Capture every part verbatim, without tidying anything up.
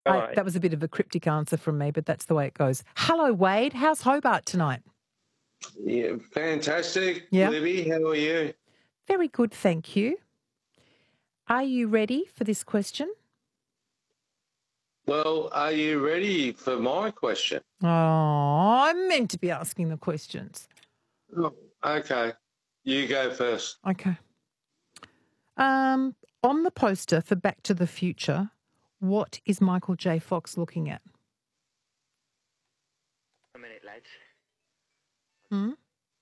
All I, right. that was a bit of a cryptic answer from me, but that's the way it goes. Hello, Wade. How's Hobart tonight? Yeah, fantastic. Yeah. Libby, how are you? Very good, thank you. Are you ready for this question? Well, are you ready for my question? Oh, I'm meant to be asking the questions. Oh, okay. You go first. Okay. Um, on the poster for Back to the Future, what is Michael J. Fox looking at? A minute, lads. Hmm?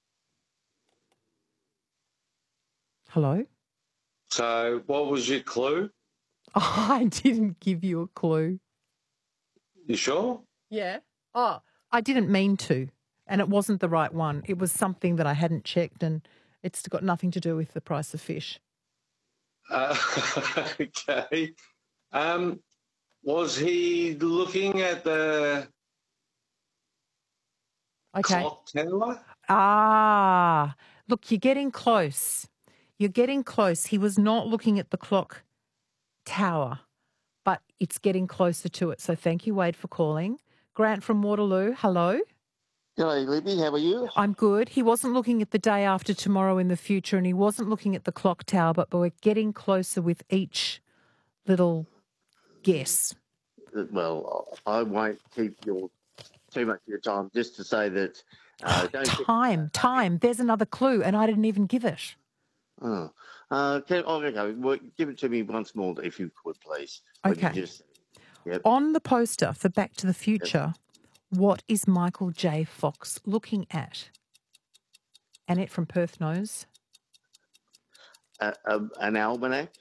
Hello? So, what was your clue? Oh, I didn't give you a clue. You sure? Yeah. Oh, I didn't mean to, and it wasn't the right one. It was something that I hadn't checked, and it's got nothing to do with the price of fish. Uh, okay. Um, was he looking at the Okay. clock tower? Ah, look, you're getting close. You're getting close. He was not looking at the clock tower, but it's getting closer to it. So thank you, Wade, for calling. Grant from Waterloo, hello. Hello, Libby. How are you? I'm good. He wasn't looking at the day after tomorrow in the future, and he wasn't looking at the clock tower, but we're getting closer with each little guess. Well, I won't keep your too much of your time. Just to say that uh, don't Time, time. There's another clue, and I didn't even give it. Oh, uh, can, oh, okay. Well, give it to me once more, if you could, please. What you Okay. just, yep. On the poster for Back to the Future, what is Michael J. Fox looking at? Annette from Perth knows. Uh, uh, an almanac.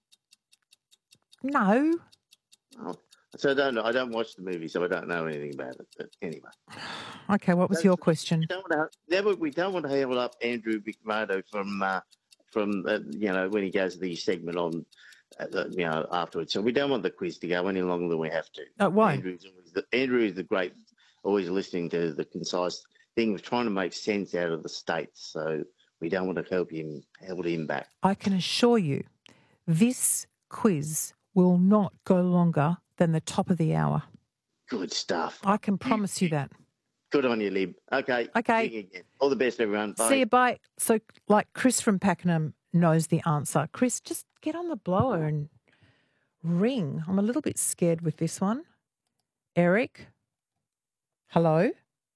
No. Oh. So I don't know. I don't watch the movie, so I don't know anything about it. But anyway. Okay, what was That's, your question? We don't want to, never, we don't want to hold up Andrew McMurdo from, uh, from uh, you know, when he goes to the segment on, uh, the, you know, afterwards. So we don't want the quiz to go any longer than we have to. Uh, why? Andrew's always the, Andrew is the great, always listening to the concise thing of trying to make sense out of the states. So we don't want to help him, hold him back. I can assure you, this quiz will not go longer than the top of the hour. Good stuff. I can promise you that. Good on you, Lib. Okay. Okay. All the best, everyone. Bye. See you, bye. So, like, Chris from Pakenham knows the answer. Chris, just get on the blower and ring. I'm a little bit scared with this one. Eric? Hello?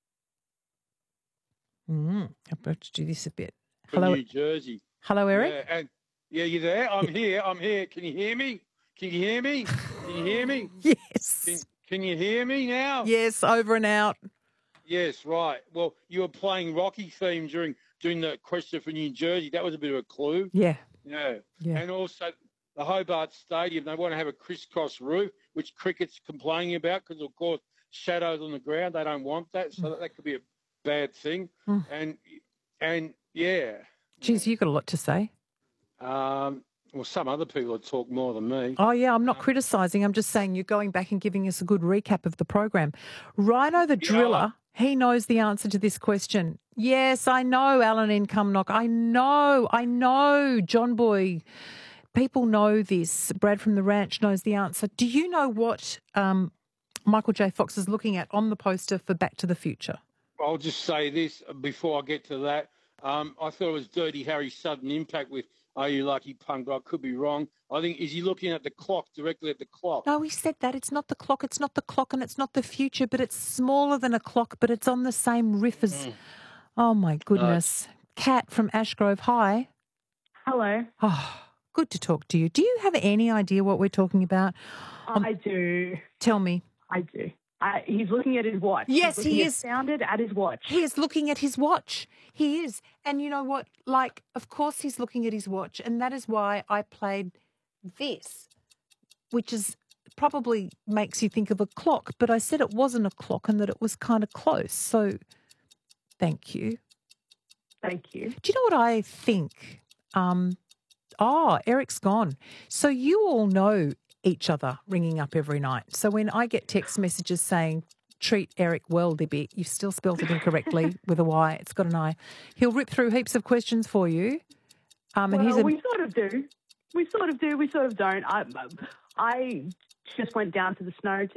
Mm, I'm about to do this a bit. From Hello, New Jersey. hello, Eric? Yeah, and yeah, you there? I'm here. I'm here. Can you hear me? Can you hear me? Can you hear me? Yes. Can, can you hear me now? Yes, over and out. Yes, right. Well, you were playing Rocky theme during during the question for New Jersey. That was a bit of a clue. Yeah. Yeah. Yeah. And also the Hobart Stadium, they want to have a crisscross roof, which cricket's complaining about because, of course, shadows on the ground. They don't want that, so that, that could be a bad thing. Mm. And and yeah. Geez, you got a lot to say. Um, well, some other people would talk more than me. Oh, yeah, I'm not criticising. I'm just saying you're going back and giving us a good recap of the program. Rhino the Driller, he knows the answer to this question. Yes, I know, Alan in Cumnock. I know, I know, John Boy. People know this. Brad from the Ranch knows the answer. Do you know what um, Michael J. Fox is looking at on the poster for Back to the Future? I'll just say this before I get to that. Um, I thought it was Dirty Harry's sudden impact with Are You Lucky Punk, but I could be wrong. I think, is he looking at the clock, directly at the clock? No, he said that. It's not the clock, it's not the clock, and it's not the future, but it's smaller than a clock, but it's on the same riff as... Mm. Oh, my goodness. Uh, Kat from Ashgrove, hi. Hello. Oh, good to talk to you. Do you have any idea what we're talking about? Um, I do. Tell me. I do. Uh, he's looking at his watch. Yes, he's he at, is. Sounded at his watch. He is looking at his watch. He is. And you know what? Like, of course he's looking at his watch. And that is why I played this, which is probably makes you think of a clock. But I said it wasn't a clock and that it was kind of close. So thank you. Thank you. Do you know what I think? Um, oh, Eric's gone. So you all know each other ringing up every night. So when I get text messages saying, treat Eric well, Libby, you've still spelled it incorrectly with a Y, it's got an I. He'll rip through heaps of questions for you. Um, and well, he's a... we sort of do. We sort of do. We sort of don't. I, I just went down to the snow